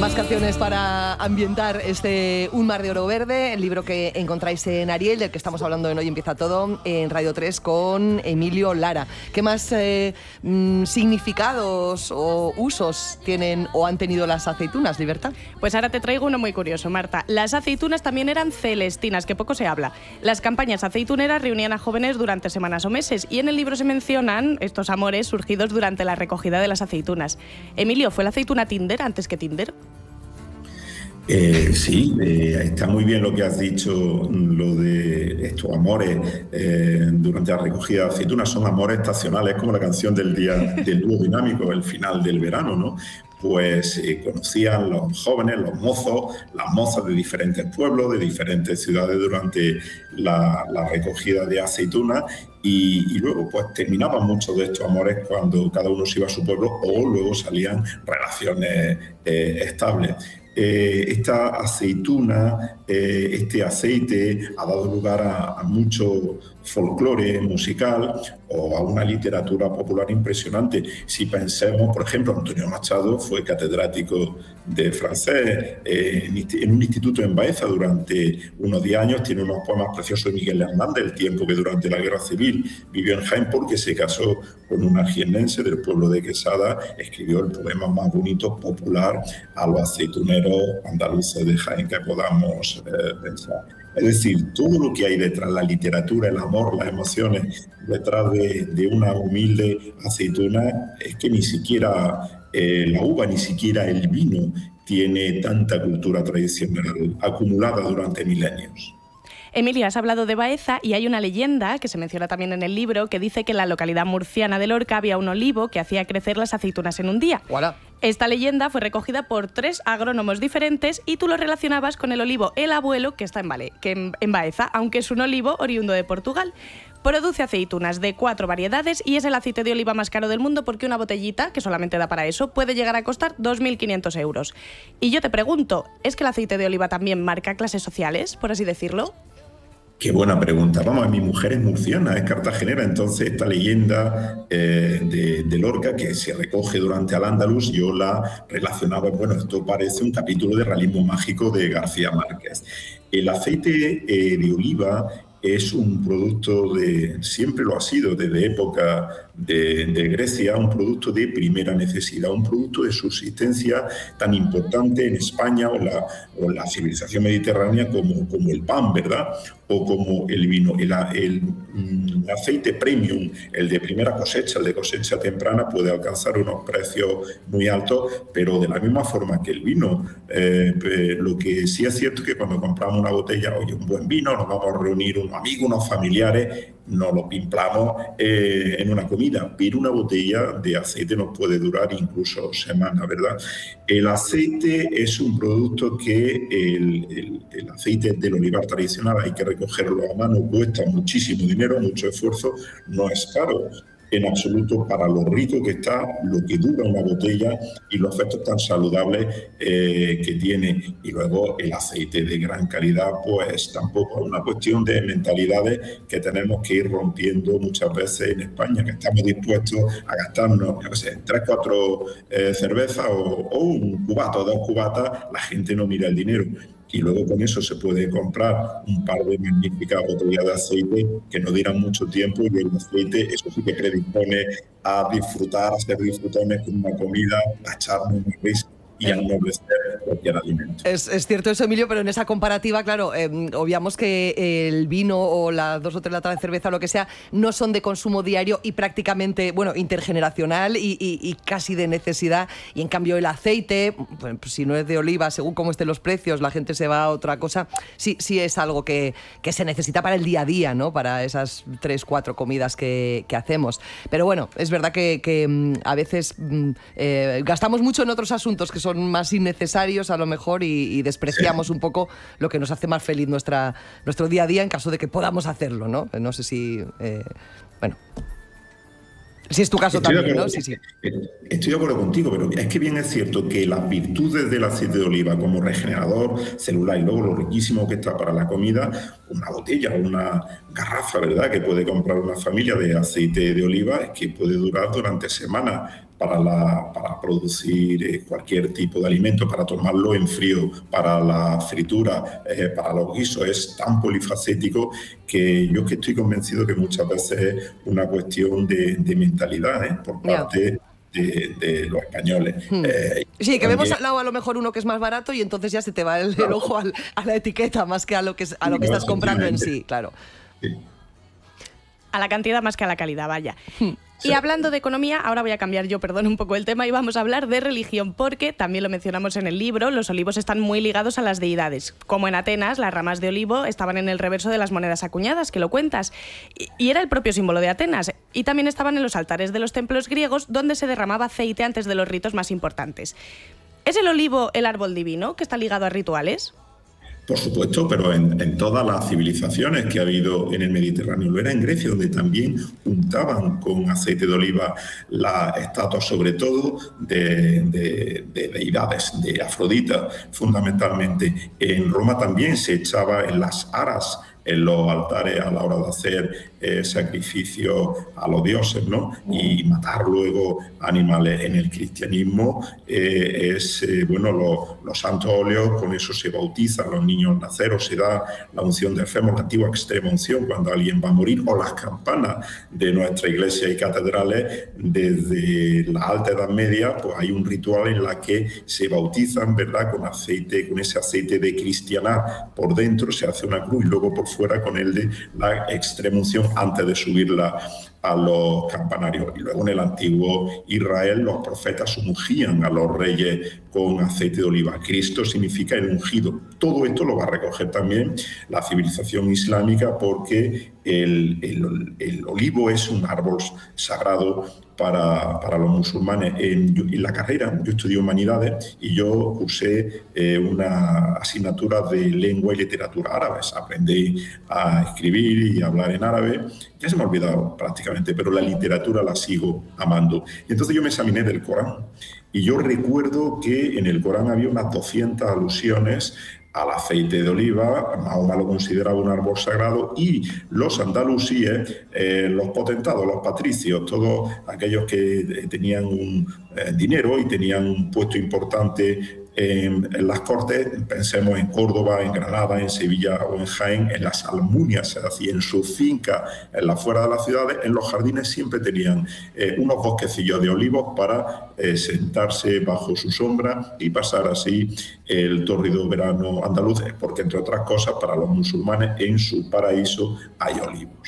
Más canciones para ambientar este Un mar de oro verde, el libro que encontráis en Ariel, del que estamos hablando en Hoy Empieza Todo, en Radio 3 con Emilio Lara. ¿Qué más significados o usos tienen o han tenido las aceitunas, Libertad? Pues ahora te traigo uno muy curioso, Marta. Las aceitunas también eran celestinas, que poco se habla. Las campañas aceituneras reunían a jóvenes durante semanas o meses y en el libro se mencionan estos amores surgidos durante la recogida de las aceitunas. Emilio, ¿fue la aceituna Tinder antes que Tinder? Sí, está muy bien lo que has dicho, lo de estos amores durante la recogida de aceitunas. Son amores estacionales, como la canción del día del dúo dinámico, el final del verano, ¿no? Pues conocían los jóvenes, los mozos, las mozas de diferentes pueblos, de diferentes ciudades durante la recogida de aceitunas y luego pues terminaban muchos de estos amores cuando cada uno se iba a su pueblo o luego salían relaciones estables. Esta aceituna, este aceite ha dado lugar a mucho folclore musical o a una literatura popular impresionante. Si pensemos, por ejemplo, Antonio Machado fue catedrático de francés en un instituto en Baeza durante unos 10 años, tiene unos poemas preciosos de Miguel Hernández, el tiempo que durante la Guerra Civil vivió en Jaén porque se casó con una jiennense del pueblo de Quesada, escribió el poema más bonito, popular, a los aceituneros andaluces de Jaén que podamos pensar. Es decir, todo lo que hay detrás, la literatura, el amor, las emociones, detrás de una humilde aceituna, es que ni siquiera la uva, ni siquiera el vino tiene tanta cultura tradicional acumulada durante milenios. Emilia, has hablado de Baeza y hay una leyenda que se menciona también en el libro que dice que en la localidad murciana de Lorca había un olivo que hacía crecer las aceitunas en un día. ¡Hola! Esta leyenda fue recogida por 3 agrónomos diferentes y tú lo relacionabas con el olivo El Abuelo que está en Baeza, aunque es un olivo oriundo de Portugal. Produce aceitunas de 4 variedades y es el aceite de oliva más caro del mundo porque una botellita, que solamente da para eso, puede llegar a costar 2.500 euros. Y yo te pregunto, ¿es que el aceite de oliva también marca clases sociales, por así decirlo? Qué buena pregunta. Vamos, mi mujer es murciana, es cartagenera, entonces esta leyenda de Lorca que se recoge durante Al-Ándalus, yo la relacionaba, bueno, esto parece un capítulo de realismo mágico de García Márquez. El aceite de oliva es un producto siempre lo ha sido desde época de Grecia, un producto de primera necesidad, un producto de subsistencia tan importante en España o en la civilización mediterránea como el pan, ¿verdad? O como el vino. El aceite premium, el de primera cosecha, el de cosecha temprana, puede alcanzar unos precios muy altos, pero de la misma forma que el vino. Lo que sí es cierto es que cuando compramos una botella, oye, un buen vino, nos vamos a reunir unos amigos, unos familiares, nos lo pimplamos en una comida, pero una botella de aceite nos puede durar incluso semanas, ¿verdad? El aceite es un producto que el aceite del olivar tradicional hay que recogerlo a mano, cuesta muchísimo dinero, mucho esfuerzo, no es caro en absoluto para lo rico que está, lo que dura una botella y los efectos tan saludables que tiene. Y luego el aceite de gran calidad, pues tampoco es una cuestión de mentalidades que tenemos que ir rompiendo muchas veces en España, que estamos dispuestos a gastarnos, yo qué sé, 3, 4 cervezas o un cubato, 2 cubatas, la gente no mira el dinero. Y luego con eso se puede comprar un par de magníficas botellas de aceite que no duran mucho tiempo y el aceite, eso sí que predispone a disfrutar, a ser disfrutones con una comida, a echarnos una risa y a ennoblecer cualquier alimento. Es cierto eso, Emilio, pero en esa comparativa, claro, obviamos que el vino o las 2 o 3 latas de cerveza o lo que sea no son de consumo diario y prácticamente, bueno, intergeneracional y casi de necesidad. Y en cambio el aceite, pues, si no es de oliva, según cómo estén los precios, la gente se va a otra cosa. Sí es algo que se necesita para el día a día, ¿no? Para esas 3, 4 comidas que hacemos. Pero bueno, es verdad que a veces gastamos mucho en otros asuntos que son más innecesarios a lo mejor y despreciamos un poco lo que nos hace más feliz nuestro día a día en caso de que podamos hacerlo, ¿no? No sé si... bueno... Si es tu caso también, ¿no? Sí. Estoy de acuerdo contigo, pero es que bien es cierto que las virtudes del aceite de oliva como regenerador celular y luego lo riquísimo que está para la comida, una botella o una garrafa, ¿verdad?, que puede comprar una familia de aceite de oliva, es que puede durar durante semanas. para producir cualquier tipo de alimento, para tomarlo en frío, para la fritura, para los guisos. Es tan polifacético que yo que estoy convencido que muchas veces es una cuestión de mentalidad, por parte de los españoles. Sí, que vemos al lado a lo mejor uno que es más barato y entonces ya se te va el ojo a la etiqueta más que a lo que estás comprando en sí, claro. Sí. A la cantidad más que a la calidad, vaya. Y hablando de economía, ahora voy a cambiar yo, perdón, un poco el tema y vamos a hablar de religión, porque también lo mencionamos en el libro, los olivos están muy ligados a las deidades. Como en Atenas, las ramas de olivo estaban en el reverso de las monedas acuñadas, que lo cuentas, y era el propio símbolo de Atenas. Y también estaban en los altares de los templos griegos, donde se derramaba aceite antes de los ritos más importantes. ¿Es el olivo el árbol divino que está ligado a rituales? Por supuesto, pero en todas las civilizaciones que ha habido en el Mediterráneo. Lo era en Grecia, donde también untaban con aceite de oliva las estatuas, sobre todo de deidades, de Afrodita, fundamentalmente. En Roma también se echaba en las aras, en los altares, a la hora de hacer sacrificios a los dioses, ¿no? Y matar luego animales. En el cristianismo los santos óleos, con eso se bautizan los niños naceros, se da la unción del fémur, la antigua extrema unción, cuando alguien va a morir, o las campanas de nuestra iglesia y catedrales. Desde la Alta Edad Media, pues hay un ritual en la que se bautizan, ¿verdad?, con aceite, con ese aceite de cristianar por dentro, se hace una cruz y luego por fuera con el de la extrema unción antes de subirla a los campanarios. Y luego en el antiguo Israel los profetas ungían a los reyes con aceite de oliva. Cristo significa el ungido. Todo esto lo va a recoger también la civilización islámica, porque el olivo es un árbol sagrado para los musulmanes. En la carrera yo estudié humanidades y yo cursé una asignatura de lengua y literatura árabes. Aprendí a escribir y a hablar en árabe. Ya se me ha olvidado prácticamente, pero la literatura la sigo amando. Y entonces yo me examiné del Corán y yo recuerdo que en el Corán había unas 200 alusiones al aceite de oliva. Mahoma lo consideraba un árbol sagrado, y los andalusíes, los potentados, los patricios, todos aquellos que tenían un dinero y tenían un puesto importante en las cortes, pensemos en Córdoba, en Granada, en Sevilla o en Jaén, en las almunias se hacía, en sus fincas, en la fuera de las ciudades, en los jardines siempre tenían unos bosquecillos de olivos para sentarse bajo su sombra y pasar así el tórrido verano andaluz, porque entre otras cosas para los musulmanes en su paraíso hay olivos.